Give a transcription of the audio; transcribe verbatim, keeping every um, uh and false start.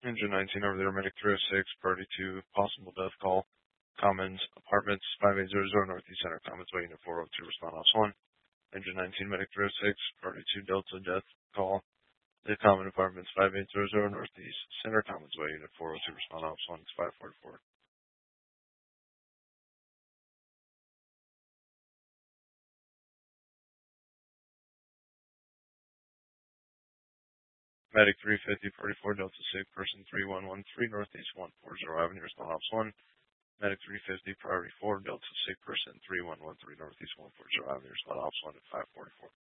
Engine nineteen over there, Medic three oh six, priority two, possible death call. Commons, Apartments, five eight zero zero Northeast Center, Commons Way, Unit four oh two, respond ops one. Engine nineteen, Medic three oh six, priority two, Delta death call. The Common Apartments, five eight zero zero Northeast Center, Commons Way, Unit four oh two, respond ops one, it's five forty-four. Medic three fifty, priority four, Delta six, person three one one three, Northeast one forty Avenue, respond ops one. Medic three fifty, priority four, Delta six, person three one one three, Northeast one forty Avenue, respond ops one at five forty-four.